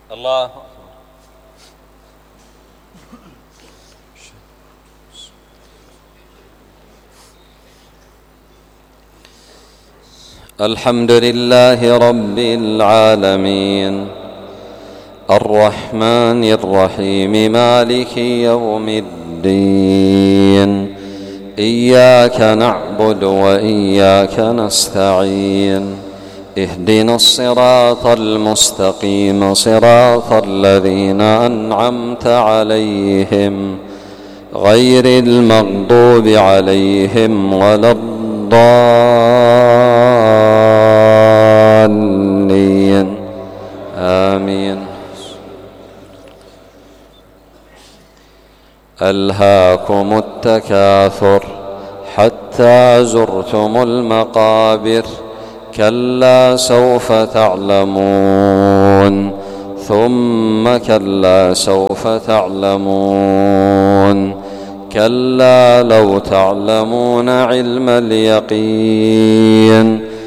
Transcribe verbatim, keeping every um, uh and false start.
الله. الحمد لله رب العالمين الرحمن الرحيم مالك يوم الدين، إياك نعبد وإياك نستعين، اهدنا الصراط المستقيم صراط الذين أنعمت عليهم غير المغضوب عليهم ولا الضالين آمين. ألهاكم التكاثر حتى زرتم المقابر، كلا سوف تعلمون ثم كلا سوف تعلمون، كلا لو تعلمون علم اليقين